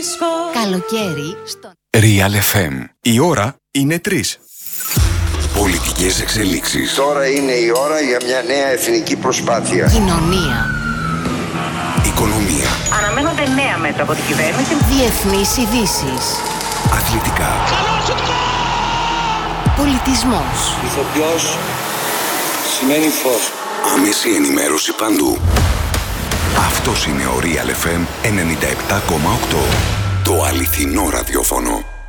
Καλοκαίρι στο Real FM. Η ώρα είναι 3. Πολιτικές εξελίξεις. Τώρα είναι η ώρα για μια νέα εθνική προσπάθεια. κοινωνία, Οικονομία. Αναμένονται νέα μέτρα από την κυβέρνηση. διεθνείς ειδήσεις, Αθλητικά. πολιτισμός, Ηθοποιός σημαίνει φως. Άμεση ενημέρωση παντού. Αυτός είναι ο Real FM 97,8. Το αληθινό ραδιόφωνο.